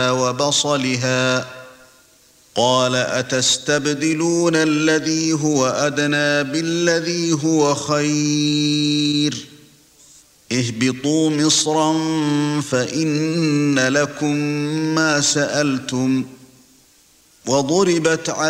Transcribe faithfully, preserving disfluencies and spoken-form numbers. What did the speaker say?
وبصلها قال أتستبدلون الذي هو أدنى بالذي هو خير اهبطوا مصرا فإن لكم ما سألتم وضربت